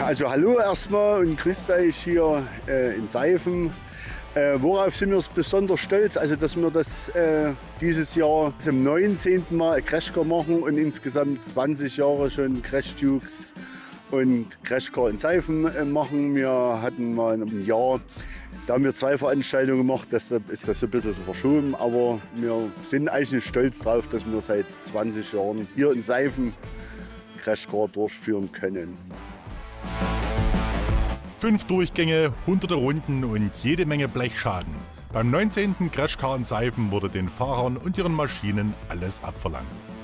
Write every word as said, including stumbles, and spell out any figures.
Also hallo erstmal und grüßt euch hier äh, in Seifen. Äh, worauf sind wir besonders stolz? Also dass wir das äh, dieses Jahr zum neunzehnten Mal Crashcar machen und insgesamt zwanzig Jahre schon Crashtubes und Crashcar in Seifen äh, machen. Wir hatten mal ein Jahr, da haben wir zwei Veranstaltungen gemacht, deshalb ist das so ein bisschen so verschoben. Aber wir sind eigentlich stolz drauf, dass wir seit zwanzig Jahren hier in Seifen Crashcar durchführen können. Fünf Durchgänge, hunderte Runden und jede Menge Blechschaden. Beim neunzehnten Crashcar in Seifen wurde den Fahrern und ihren Maschinen alles abverlangt.